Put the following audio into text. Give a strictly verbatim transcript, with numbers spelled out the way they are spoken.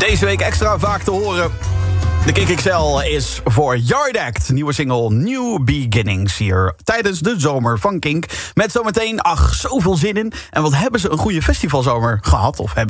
Deze week extra vaak te horen. De Kink X L is voor Yard Act. Nieuwe single New Beginnings hier tijdens de zomer van Kink. Met zometeen, ach, zoveel zin in. En wat hebben ze een goede festivalzomer gehad? Of hebben